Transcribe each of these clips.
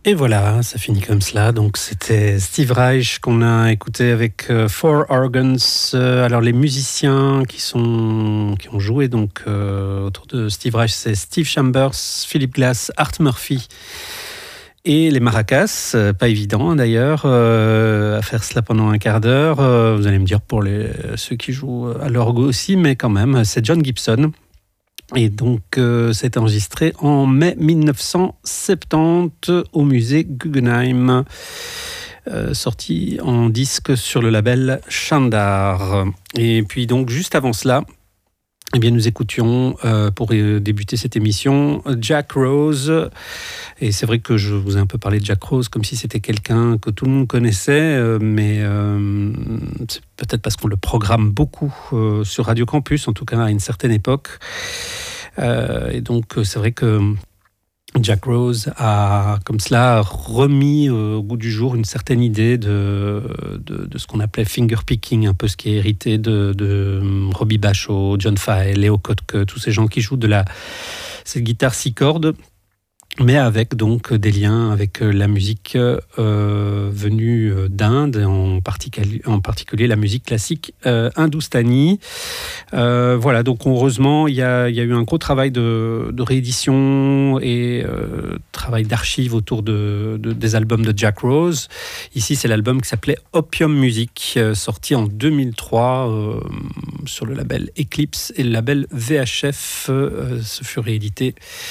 Et voilà, ça finit comme cela. Donc c'était Steve Reich qu'on a écouté avec Four Organs. Alors les musiciens qui ont joué donc autour de Steve Reich, c'est Steve Chambers, Philip Glass, Art Murphy et les maracas. Pas évident d'ailleurs à faire cela pendant un quart d'heure. Vous allez me dire pour ceux qui jouent à l'orgue aussi, mais quand même, c'est John Gibson. Et donc, c'est enregistré en mai 1970 au musée Guggenheim, sorti en disque sur le label Shandar. Et puis donc, juste avant cela, eh bien, nous écoutions, pour débuter cette émission, Jack Rose. Et c'est vrai que je vous ai un peu parlé de Jack Rose comme si c'était quelqu'un que tout le monde connaissait, mais c'est peut-être parce qu'on le programme beaucoup sur Radio Campus, en tout cas à une certaine époque. Et donc, c'est vrai que Jack Rose a, comme cela, remis au goût du jour une certaine idée de ce qu'on appelait fingerpicking, un peu ce qui est hérité de Robbie Bachot, John Fahey, Léo Kottke, tous ces gens qui jouent de cette guitare 6 cordes, mais avec donc des liens avec la musique venue d'Inde, en particulier la musique classique hindoustanie. Voilà, donc heureusement, il y a eu un gros travail de réédition et travail d'archives autour des albums de Jack Rose. Ici, c'est l'album qui s'appelait Opium Music, sorti en 2003 sur le label Eclipse et le label VHF. Ce fut réédité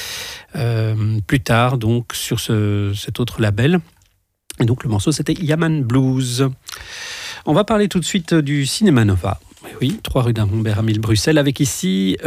plus tard, donc, sur cet autre label. Et donc, le morceau, c'était Yaman Blues. On va parler tout de suite du Cinéma Nova. Oui, 3 rue d'Arenberg à 1000 Bruxelles, avec ici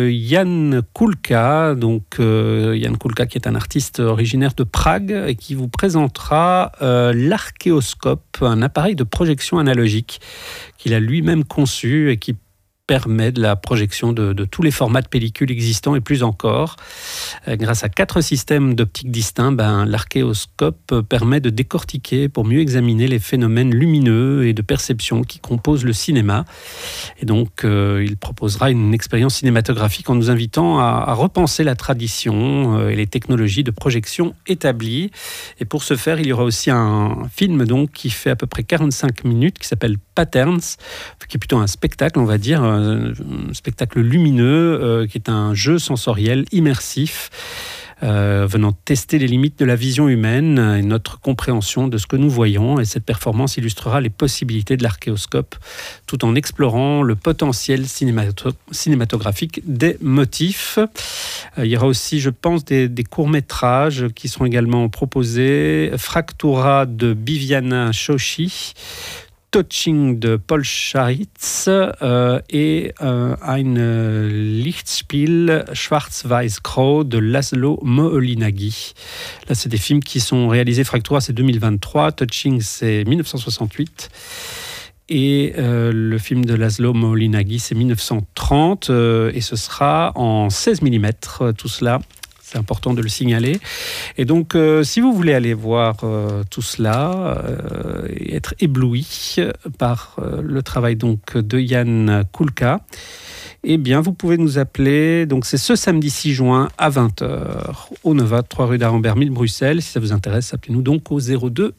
Jan Kulka. Donc, Jan Kulka, qui est un artiste originaire de Prague et qui vous présentera l'Archéoscope, un appareil de projection analogique qu'il a lui-même conçu et qui permet de la projection de tous les formats de pellicules existants et plus encore. Grâce à 4 systèmes d'optique distincts, l'archéoscope permet de décortiquer pour mieux examiner les phénomènes lumineux et de perception qui composent le cinéma. Et donc, il proposera une expérience cinématographique en nous invitant à repenser la tradition et les technologies de projection établies. Et pour ce faire, il y aura aussi un film donc, qui fait à peu près 45 minutes, qui s'appelle Patterns, qui est plutôt un spectacle, on va dire, un spectacle lumineux, qui est un jeu sensoriel immersif, venant tester les limites de la vision humaine et notre compréhension de ce que nous voyons. Et cette performance illustrera les possibilités de l'archéoscope, tout en explorant le potentiel cinématographique des motifs. Il y aura aussi, je pense, des courts-métrages qui sont également proposés. Fractura de Bibiana Shoshi, Touching de Paul Scharitz et ein Lichtspiel Schwarz-Weiß-Grau de Laszlo Moholy-Nagy. Là, c'est des films qui sont réalisés. Fractura, c'est 2023. Touching, c'est 1968. Et le film de Laszlo Moholy-Nagy, c'est 1930. Et ce sera en 16 mm, tout cela. C'est important de le signaler. Et donc, si vous voulez aller voir tout cela et être ébloui par le travail donc, de Jan Kulka, eh bien, vous pouvez nous appeler. Donc, c'est ce samedi 6 juin à 20h au Nova, 3 rue d'Arenberg, 1000 Bruxelles. Si ça vous intéresse, appelez-nous donc au 02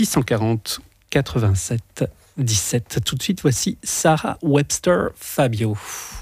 640 87 17. Tout de suite, voici Sarah Webster Fabio.